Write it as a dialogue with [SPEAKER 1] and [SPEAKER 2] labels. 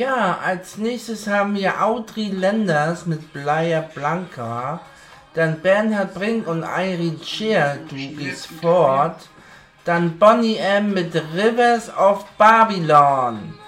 [SPEAKER 1] Ja, als nächstes haben wir Audrey Lenders mit Playa Blanca, dann Bernhard Brink und Irene Scheer, Du gehst fort, dann Boney M mit Rivers of Babylon.